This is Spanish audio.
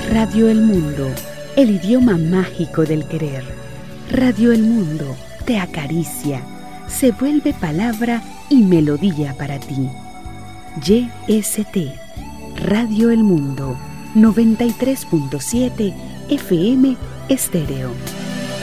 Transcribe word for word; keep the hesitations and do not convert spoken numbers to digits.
Radio El Mundo, el idioma mágico del querer. Radio El Mundo te acaricia, se vuelve palabra y melodía para ti. Y S T, Radio El Mundo, noventa y tres punto siete F M Estéreo.